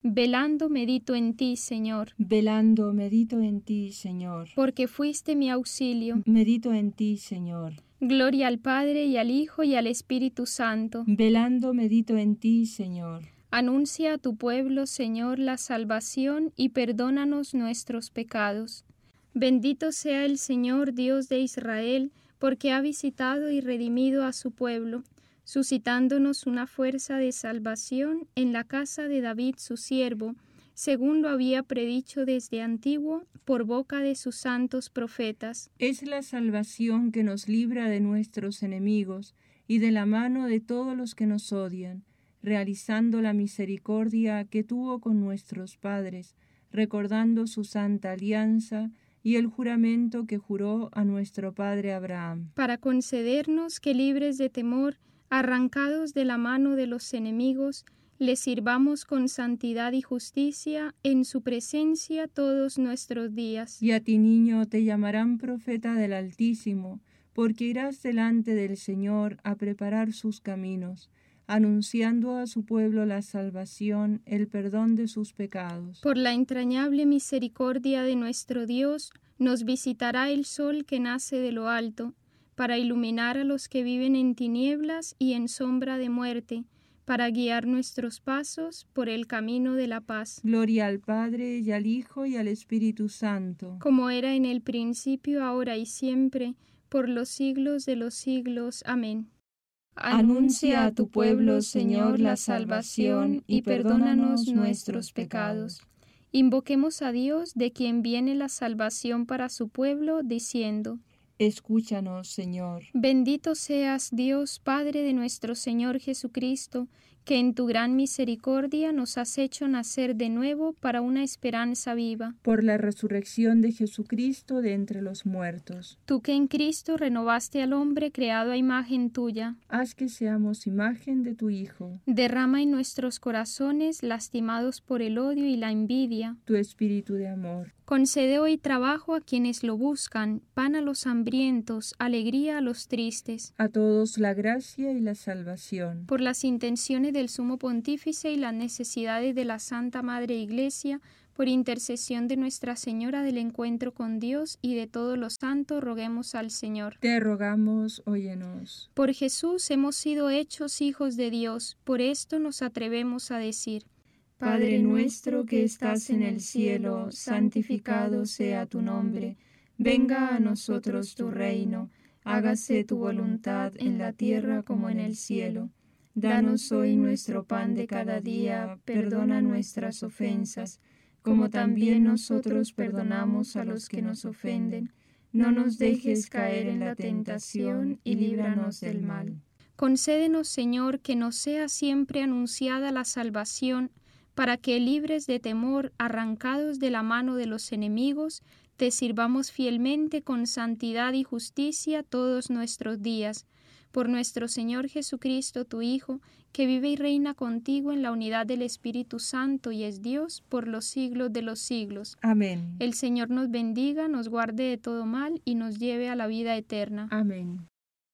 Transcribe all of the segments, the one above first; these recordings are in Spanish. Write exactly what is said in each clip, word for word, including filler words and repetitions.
Velando medito en ti, Señor. Velando medito en ti, Señor. Porque fuiste mi auxilio. Medito en ti, Señor. Gloria al Padre y al Hijo y al Espíritu Santo. Velando medito en ti, Señor. Anuncia a tu pueblo, Señor, la salvación y perdónanos nuestros pecados. Bendito sea el Señor Dios de Israel, porque ha visitado y redimido a su pueblo, suscitándonos una fuerza de salvación en la casa de David su siervo, según lo había predicho desde antiguo por boca de sus santos profetas. Es la salvación que nos libra de nuestros enemigos y de la mano de todos los que nos odian, realizando la misericordia que tuvo con nuestros padres, recordando su santa alianza y el juramento que juró a nuestro padre Abraham. Para concedernos que, libres de temor, arrancados de la mano de los enemigos, le sirvamos con santidad y justicia en su presencia todos nuestros días. Y a ti, niño, te llamarán profeta del Altísimo, porque irás delante del Señor a preparar sus caminos, anunciando a su pueblo la salvación, el perdón de sus pecados. Por la entrañable misericordia de nuestro Dios, nos visitará el sol que nace de lo alto, para iluminar a los que viven en tinieblas y en sombra de muerte, para guiar nuestros pasos por el camino de la paz. Gloria al Padre, y al Hijo, y al Espíritu Santo. Como era en el principio, ahora y siempre, por los siglos de los siglos. Amén. Anuncia a tu pueblo, Señor, la salvación, y perdónanos nuestros pecados. Invoquemos a Dios, de quien viene la salvación para su pueblo, diciendo: Escúchanos, Señor. Bendito seas, Dios, Padre de nuestro Señor Jesucristo, que en tu gran misericordia nos has hecho nacer de nuevo para una esperanza viva. Por la resurrección de Jesucristo de entre los muertos. Tú que en Cristo renovaste al hombre creado a imagen tuya, haz que seamos imagen de tu Hijo. Derrama en nuestros corazones, lastimados por el odio y la envidia, tu espíritu de amor. Concede hoy trabajo a quienes lo buscan, pan a los hambrientos, alegría a los tristes. A todos la gracia y la salvación. Por las intenciones del Sumo Pontífice y las necesidades de la Santa Madre Iglesia, por intercesión de Nuestra Señora del Encuentro con Dios y de todos los santos, roguemos al Señor. Te rogamos, óyenos. Por Jesús hemos sido hechos hijos de Dios, por esto nos atrevemos a decir: Padre nuestro que estás en el cielo, santificado sea tu nombre. Venga a nosotros tu reino. Hágase tu voluntad en la tierra como en el cielo. Danos hoy nuestro pan de cada día. Perdona nuestras ofensas, como también nosotros perdonamos a los que nos ofenden. No nos dejes caer en la tentación y líbranos del mal. Concédenos, Señor, que nos sea siempre anunciada la salvación, para que, libres de temor, arrancados de la mano de los enemigos, te sirvamos fielmente con santidad y justicia todos nuestros días. Por nuestro Señor Jesucristo, tu Hijo, que vive y reina contigo en la unidad del Espíritu Santo y es Dios por los siglos de los siglos. Amén. El Señor nos bendiga, nos guarde de todo mal y nos lleve a la vida eterna. Amén.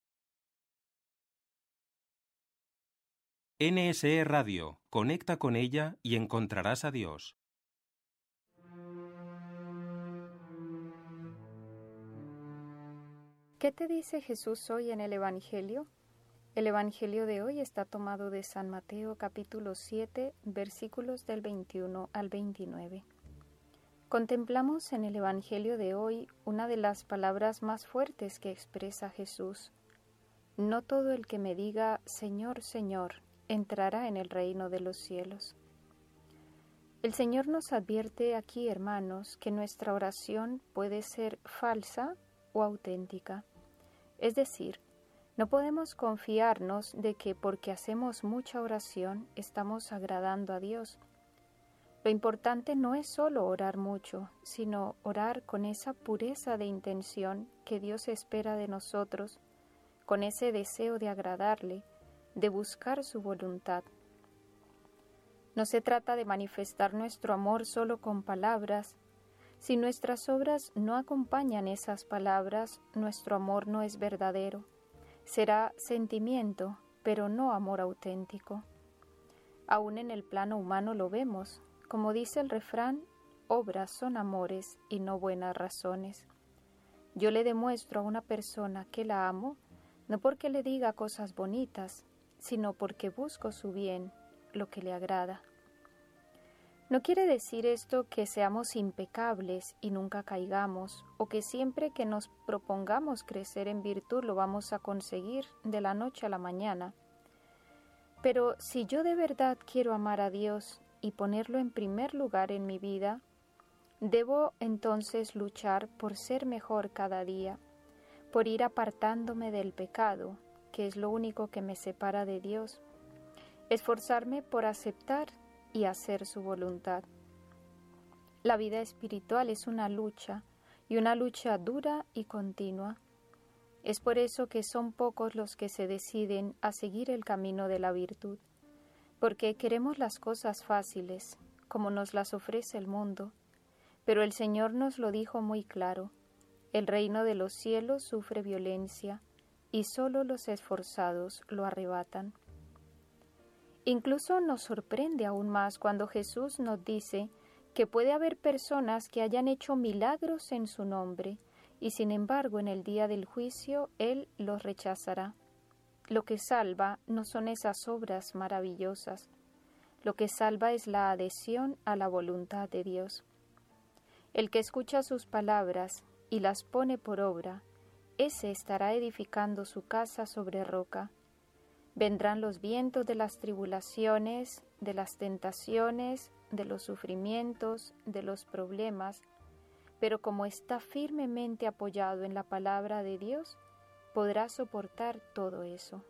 N S E Radio. Conecta con ella y encontrarás a Dios. ¿Qué te dice Jesús hoy en el Evangelio? El Evangelio de hoy está tomado de San Mateo capítulo siete, versículos del veintiuno al veintinueve. Contemplamos en el Evangelio de hoy una de las palabras más fuertes que expresa Jesús. No todo el que me diga Señor, Señor, entrará en el reino de los cielos. El Señor nos advierte aquí, hermanos, que nuestra oración puede ser falsa o auténtica. Es decir, no podemos confiarnos de que porque hacemos mucha oración estamos agradando a Dios. Lo importante no es solo orar mucho, sino orar con esa pureza de intención que Dios espera de nosotros, con ese deseo de agradarle, de buscar su voluntad. No se trata de manifestar nuestro amor solo con palabras. Si nuestras obras no acompañan esas palabras, nuestro amor no es verdadero. Será sentimiento, pero no amor auténtico. Aún en el plano humano lo vemos, como dice el refrán, obras son amores y no buenas razones. Yo le demuestro a una persona que la amo, no porque le diga cosas bonitas, sino porque busco su bien, lo que le agrada. No quiere decir esto que seamos impecables y nunca caigamos, o que siempre que nos propongamos crecer en virtud lo vamos a conseguir de la noche a la mañana. Pero si yo de verdad quiero amar a Dios y ponerlo en primer lugar en mi vida, debo entonces luchar por ser mejor cada día, por ir apartándome del pecado, que es lo único que me separa de Dios, esforzarme por aceptar y hacer su voluntad. La vida espiritual es una lucha, y una lucha dura y continua. Es por eso que son pocos los que se deciden a seguir el camino de la virtud, porque queremos las cosas fáciles, como nos las ofrece el mundo. Pero el Señor nos lo dijo muy claro: el reino de los cielos sufre violencia, y solo los esforzados lo arrebatan. Incluso nos sorprende aún más cuando Jesús nos dice que puede haber personas que hayan hecho milagros en su nombre, y sin embargo en el día del juicio Él los rechazará. Lo que salva no son esas obras maravillosas, lo que salva es la adhesión a la voluntad de Dios. El que escucha sus palabras y las pone por obra, ese estará edificando su casa sobre roca. Vendrán los vientos de las tribulaciones, de las tentaciones, de los sufrimientos, de los problemas, pero como está firmemente apoyado en la palabra de Dios, podrá soportar todo eso.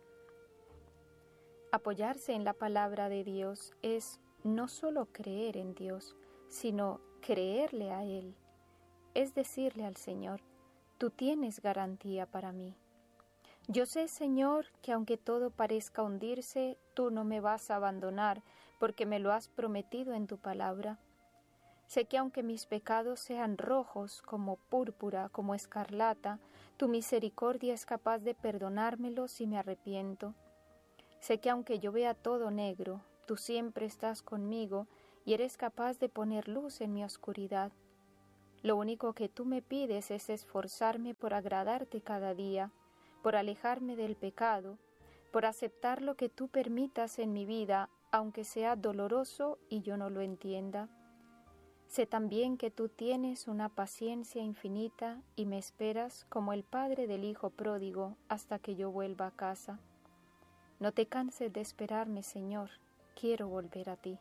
Apoyarse en la palabra de Dios es no solo creer en Dios, sino creerle a Él, es decirle al Señor: tú tienes garantía para mí. Yo sé, Señor, que aunque todo parezca hundirse, tú no me vas a abandonar, porque me lo has prometido en tu palabra. Sé que aunque mis pecados sean rojos como púrpura, como escarlata, tu misericordia es capaz de perdonármelos si me arrepiento. Sé que aunque yo vea todo negro, tú siempre estás conmigo y eres capaz de poner luz en mi oscuridad. Lo único que tú me pides es esforzarme por agradarte cada día, por alejarme del pecado, por aceptar lo que tú permitas en mi vida, aunque sea doloroso y yo no lo entienda. Sé también que tú tienes una paciencia infinita y me esperas como el padre del hijo pródigo hasta que yo vuelva a casa. No te canses de esperarme, Señor, quiero volver a ti.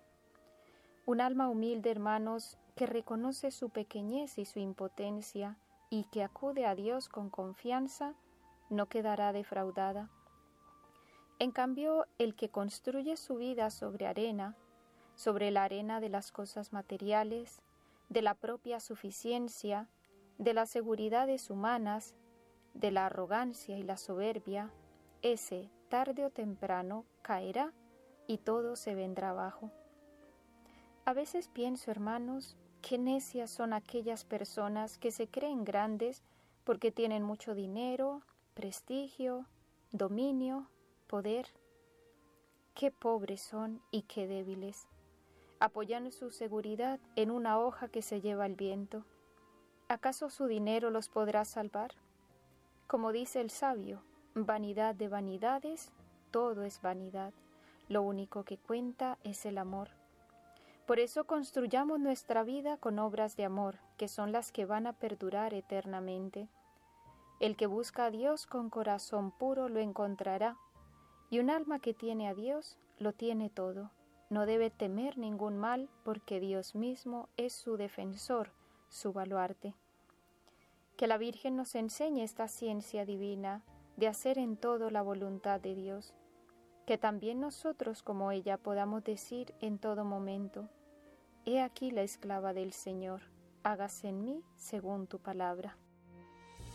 Un alma humilde, hermanos, que reconoce su pequeñez y su impotencia y que acude a Dios con confianza, no quedará defraudada. En cambio, el que construye su vida sobre arena, sobre la arena de las cosas materiales, de la propia suficiencia, de las seguridades humanas, de la arrogancia y la soberbia, ese, tarde o temprano, caerá y todo se vendrá abajo. A veces pienso, hermanos, qué necias son aquellas personas que se creen grandes porque tienen mucho dinero, prestigio, dominio, poder. Qué pobres son y qué débiles. Apoyan su seguridad en una hoja que se lleva el viento. ¿Acaso su dinero los podrá salvar? Como dice el sabio, vanidad de vanidades, todo es vanidad. Lo único que cuenta es el amor. Por eso construyamos nuestra vida con obras de amor, que son las que van a perdurar eternamente. El que busca a Dios con corazón puro lo encontrará, y un alma que tiene a Dios lo tiene todo. No debe temer ningún mal, porque Dios mismo es su defensor, su baluarte. Que la Virgen nos enseñe esta ciencia divina de hacer en todo la voluntad de Dios, que también nosotros como ella podamos decir en todo momento: He aquí la esclava del Señor, hágase en mí según tu palabra.